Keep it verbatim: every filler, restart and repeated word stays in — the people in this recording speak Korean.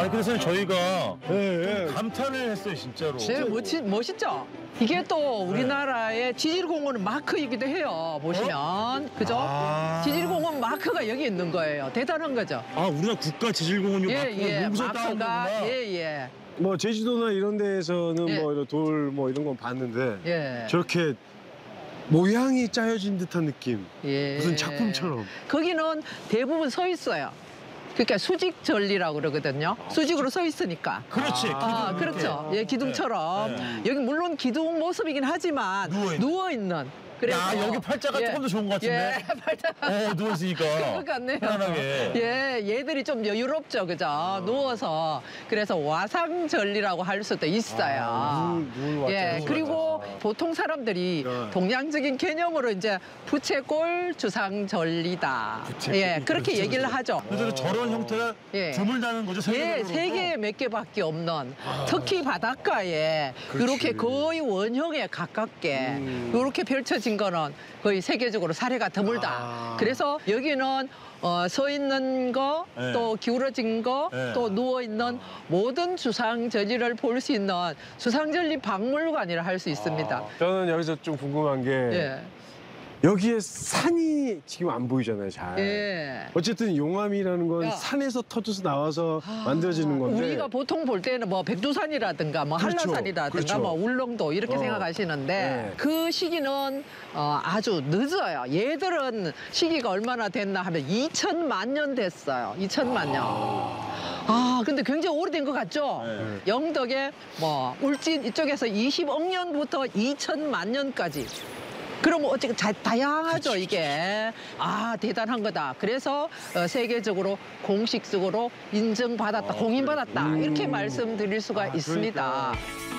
아니 그래서 저희가 예, 예. 감탄을 했어요 진짜로. 제일 멋지, 멋있죠? 이게 또 우리나라의 지질공원 마크이기도 해요. 보시면. 그죠? 아. 지질공원 마크가 여기 있는 거예요. 대단한 거죠? 아 우리나라 국가 지질공원 요 예, 마크가 예. 여기서 따온 마크가, 거구나. 예, 예. 뭐 제주도나 이런 데에서는 예. 뭐 이런 돌 뭐 이런 건 봤는데 예. 저렇게 모양이 짜여진 듯한 느낌. 예. 무슨 작품처럼. 거기는 대부분 서 있어요. 그러니까 수직 전리라고 그러거든요. 수직으로 서 있으니까. 그렇지. 아, 기둥 그렇죠. 이렇게. 예, 기둥처럼. 네. 여기 물론 기둥 모습이긴 하지만 누워있는. 누워있는. 야 여기 팔자가 예. 조금 더 좋은 것 같은데. 예, 팔자. 어 누웠으니까. 그런 것 같네요. 편안하게. 예, 얘들이 좀 여유롭죠, 그죠? 누워서. 그래서 와상전리라고 할 수도 있어요. 아, 누울, 누울 왔죠. 예, 누울 그리고 왔죠. 보통 사람들이 네. 동양적인 개념으로 이제 부채꼴 주상전리다. 부채꼴, 예, 그렇게 그렇죠, 얘기를 그렇죠. 하죠. 그래서 저런 형태가 예. 드물다는 거죠 예, 세계적으로. 세계에 몇 개밖에 없는 특히 바닷가에 그렇지. 이렇게 거의 원형에 가깝게 음. 이렇게 펼쳐진 거는 거의 세계적으로 사례가 드물다. 아. 그래서 여기는 어, 서 있는 거, 네. 또 기울어진 거, 네. 또 누워 있는 모든 주상절리를 볼 수 있는 주상절리 박물관이라 할 수 있습니다. 저는 여기서 좀 궁금한 게 예, 여기에 산이 지금 안 보이잖아요, 잘. 예. 어쨌든 용암이라는 건 야. 산에서 터져서 나와서 만들어지는 건데. 우리가 보통 볼 때는 뭐 백두산이라든가 뭐 그렇죠. 한라산이라든가 그렇죠. 뭐 울릉도 이렇게 어. 생각하시는데 네. 그 시기는 어, 아주 늦어요. 얘들은 시기가 얼마나 됐나 하면 이천만 년 됐어요. 이천만 년. 아, 근데 굉장히 오래된 것 같죠? 네. 영덕에 뭐 울진 이쪽에서 이십억 년부터 이천만 년까지. 그럼 어쨌든 자- 다양하죠, 이게. 아, 대단한 거다. 그래서 어, 세계적으로 공식적으로 인정받았다, 공인받았다. 음. 이렇게 말씀드릴 수가 아, 있습니다. 그러니까.